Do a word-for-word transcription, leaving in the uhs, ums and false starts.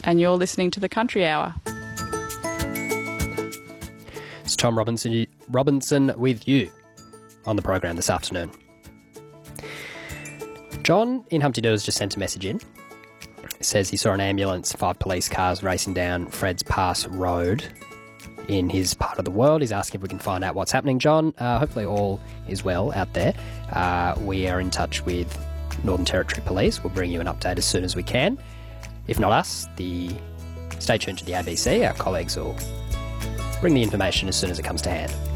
And you're listening to The Country Hour. It's Tom Robinson, Robinson with you on the program this afternoon. John in Humpty Doo has just sent a message in. It says he saw an ambulance, five police cars racing down Fred's Pass Road in his part of the world. He's asking if we can find out what's happening, John. Uh, hopefully all is well out there. Uh, we are in touch with Northern Territory Police. We'll bring you an update as soon as we can. If not us, the stay tuned to the A B C. Our colleagues will bring the information as soon as it comes to hand.